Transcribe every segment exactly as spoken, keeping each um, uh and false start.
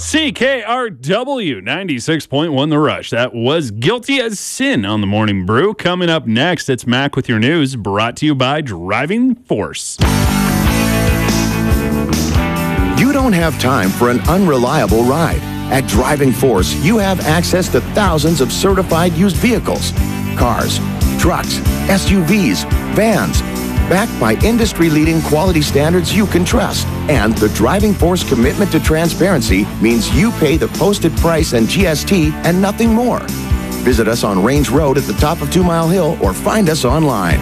C K R W ninety-six point one The Rush. That was Guilty as Sin on the Morning Brew. Coming up next, it's Mac with your news, brought to you by Driving Force. You don't have time for an unreliable ride. At Driving Force, you have access to thousands of certified used vehicles, cars, trucks, S U Vs, vans, backed by industry-leading quality standards you can trust. And the Driving Force commitment to transparency means you pay the posted price and G S T and nothing more. Visit us on Range Road at the top of Two Mile Hill or find us online.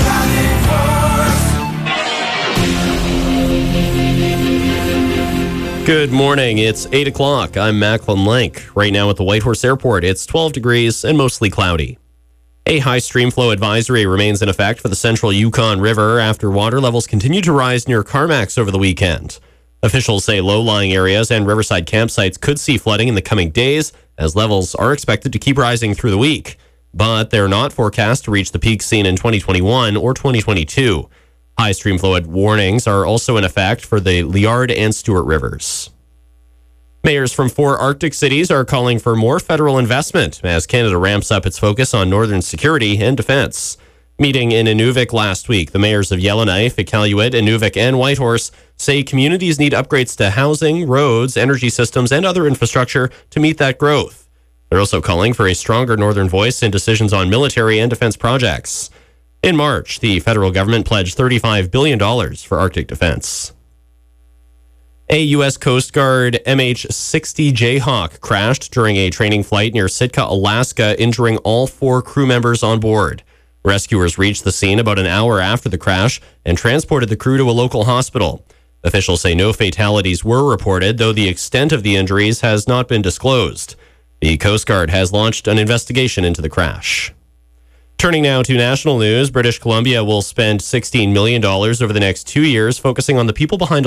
Good morning. It's eight o'clock. I'm Macklin Link. Right now at the Whitehorse Airport, it's twelve degrees and mostly cloudy. A high stream flow advisory remains in effect for the central Yukon River after water levels continue to rise near Carmacks over the weekend. Officials say low-lying areas and riverside campsites could see flooding in the coming days, as levels are expected to keep rising through the week. But they're not forecast to reach the peak seen in twenty twenty-one or twenty twenty-two. High stream flow warnings are also in effect for the Liard and Stewart rivers. Mayors from four Arctic cities are calling for more federal investment as Canada ramps up its focus on northern security and defense. Meeting in Inuvik last week, the mayors of Yellowknife, Iqaluit, Inuvik, and Whitehorse say communities need upgrades to housing, roads, energy systems, and other infrastructure to meet that growth. They're also calling for a stronger northern voice in decisions on military and defense projects. In March, the federal government pledged thirty-five billion dollars for Arctic defense. A U S Coast Guard M H sixty Jayhawk crashed during a training flight near Sitka, Alaska, injuring all four crew members on board. Rescuers reached the scene about an hour after the crash and transported the crew to a local hospital. Officials say no fatalities were reported, though the extent of the injuries has not been disclosed. The Coast Guard has launched an investigation into the crash. Turning now to national news, British Columbia will spend sixteen million dollars over the next two years focusing on the people behind